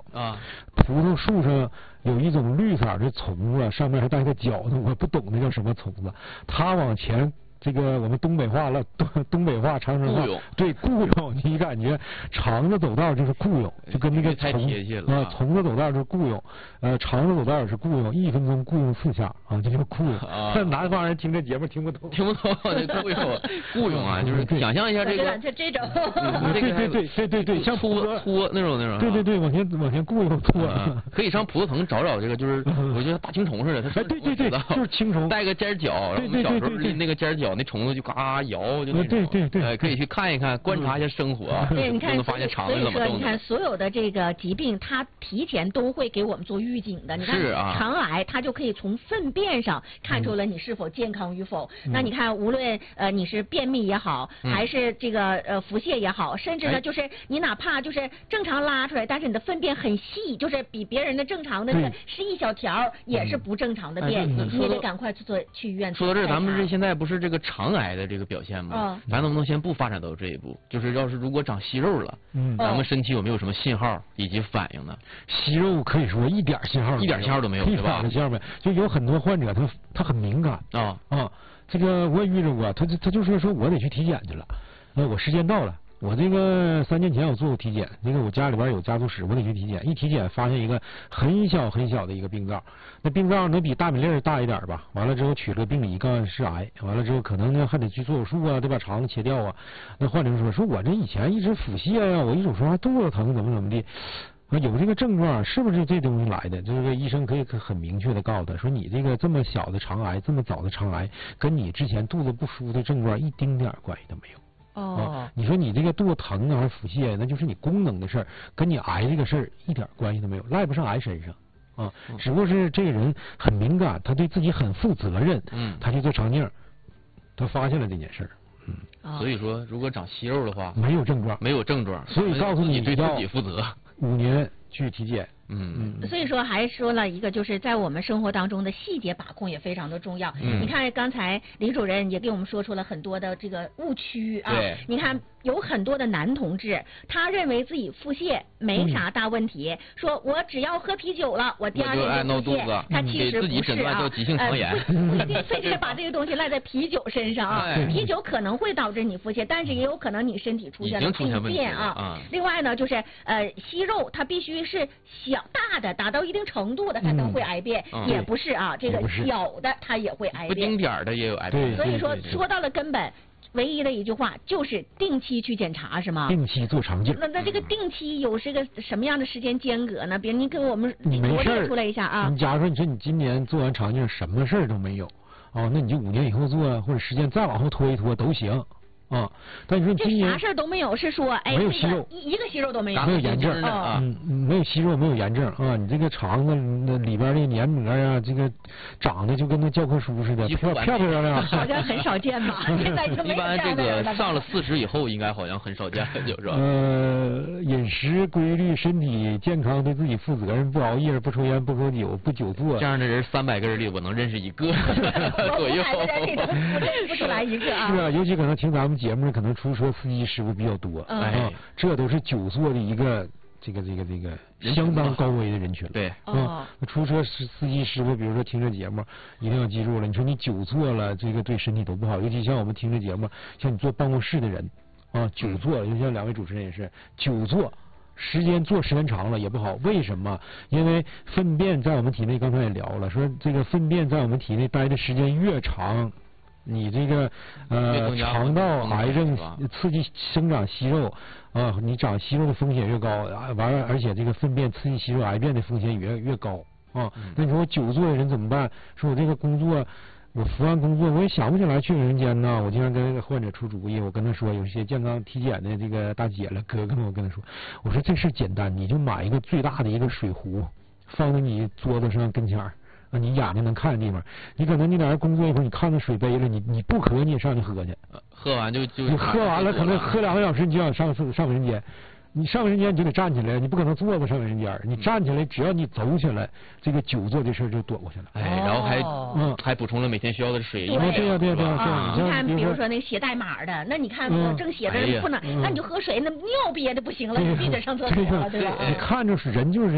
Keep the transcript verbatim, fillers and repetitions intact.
啊， 葡萄树上有一种绿色的虫子，上面还带个角子，我不懂那叫什么虫子，它往前。这个我们东北话了，东东北话长春话，对雇佣，你感觉长子走道就是雇佣，就跟那个太贴切了啊，虫子走道就是雇佣，呃，长子走道也是雇佣，一分钟雇佣四下啊，这叫雇佣。啊，南方人听这节目听不懂， 听不懂，这雇佣雇佣啊，就是想象一下这个， 就这种， 对对对对对对，像拖拖那种那种， 对对对，往前往前雇佣拖， 可以上葡萄藤找找这个，就是我觉得大青虫似的，它哎对对对，就是青虫， 带个尖角，然后我们小时候拎那个尖角。那虫子就嘎摇，就那种， 对对对， 呃，可以去看一看，观察一下生活， 对，你看， 能发现肠子怎么动的。 所以说，你看所有的这个疾病，它提前都会给我们做预警的。你看，肠癌它就可以从粪便上看出了你是否健康与否。那你看，无论呃你是便秘也好，还是这个呃腹泻也好，甚至呢就是你哪怕就是正常拉出来，但是你的粪便很细，就是比别人的正常的那是一小条，也是不正常的便，你也得赶快去做去医院。 说到这儿，咱们这现在不是这个肠癌的这个表现吗？ 嗯， 咱能不能先不发展到这一步？就是要是如果长息肉了，嗯，咱们身体有没有什么信号以及反应呢？ 息肉可以说一点信号， 一点信号都没有，对吧？ 一点信号没有，就有很多患者他他很敏感啊啊，这个我也遇着过，他他就说说我得去体检去了，呃，我时间到了。我这个三年前我做过体检，那个我家里边有家族史，我得去体检。一体检发现一个很小很小的一个病灶，那病灶能比大米粒大一点吧。完了之后取了个病理，告诉是癌。完了之后可能呢还得去做手术啊，得把肠子切掉啊。那患者说说我这以前一直腹泻呀、啊，我一手说还肚子疼，怎么怎么的。啊，有这个症状是不是这东西来的？这个医生可以很明确的告诉他说，你这个这么小的肠癌，这么早的肠癌，跟你之前肚子不舒服的症状一丁点关系都没有。 哦、 啊，你说你这个肚子疼啊，还是腹泻，那就是你功能的事儿，跟你癌这个事儿一点关系都没有，赖不上癌身上啊。嗯、只不过是这个人很敏感，他对自己很负责任，嗯，他去做肠镜，他发现了这件事儿，嗯。 哦、所以说，如果长息肉的话， 没有症状， 没有症状， 所以告诉你对自己负责， 五年去体检。 嗯嗯，所以说还说了一个，就是在我们生活当中的细节把控也非常的重要。嗯，你看刚才李主任也给我们说出了很多的这个误区啊。 对， 你看有很多的男同志，他认为自己腹泻没啥大问题，嗯、说我只要喝啤酒了，我第二天就腹泻。他其实不是啊， 急性肠炎， 呃、不不一定非得把这个东西赖在啤酒身上啊。 哎、 啤酒可能会导致你腹泻，但是也有可能你身体出现了病变啊。 啊另外呢，就是呃息肉它必须是小大的，达到一定程度的它才会癌变， 嗯、 也不是啊，这个小的它也会癌变， 不丁点儿的也有癌变。 所以说说到了根本，唯一的一句话就是定期去检查，是吗？ 定期做肠镜。 那那这个定期有这个什么样的时间间隔呢？比如您给我们罗列出来一下啊。 你假如说你说你今年做完肠镜什么事儿都没有，哦，那你就五年以后做，或者时间再往后拖一拖都行。啊，但你说今年啥事儿都没有，是说哎， 没有息肉， 一个息肉都没有， 没有炎症啊， 嗯，没有息肉，没有炎症啊，你这个肠子那里边的黏膜啊，这个长得就跟那教科书似的，漂漂漂亮亮， 好像很少见吧？现在就没有这样的人了。 一般这个上了四十以后，应该好像很少见，就是吧？ 呃，饮食规律，身体健康，对自己负责任，不熬夜，不抽烟，不喝酒，不久坐， 这样的人三百个人里，我能认识一个左右。 我认不出来一个啊。 是啊，尤其可能听咱们节目可能出租车司机师傅比较多， 嗯、 啊，这都是久坐的一个这个这个这个相当高危的人群。 对， 啊，那出租车司司机师傅，比如说听这节目，一定要记住了，你说你久坐了，这个对身体都不好，尤其像我们听这节目，像你坐办公室的人，啊，久坐，就像两位主持人也是久坐。时间坐时间长了也不好，为什么？因为粪便在我们体内，刚才也聊了，说这个粪便在我们体内待的时间越长，你这个呃肠道癌症刺激生长息肉啊，你长息肉的风险越高，完了而且这个粪便刺激息肉癌变的风险越越高啊。那你说我久坐的人怎么办？说我这个工作。我服完工作，我也想不起来去卫生间呢。我经常跟患者出主意，我跟他说，有些健康体检的这个大姐了、哥哥们，我跟他说，我说这事简单，你就买一个最大的一个水壶，放在你桌子上跟前儿，啊，你眼睛能看的地方。你可能你在那工作一会儿，你看到水杯了，你你不渴你也上去喝去， 喝完就就你喝完了，可能喝两个小时，你就想上上卫生间。你上卫生间你就得站起来，你不可能坐着上卫生间，你站起来，只要你走起来，这个久坐这事儿就躲过去了。 哎，然后还嗯还补充了每天需要的水。 对呀对呀对呀对呀。你看，比如说那个写代码的，那你看我正写着不能，那你就喝水，那尿憋的不行了，你必须得上厕所了，对吧？ 你看着是人就是人。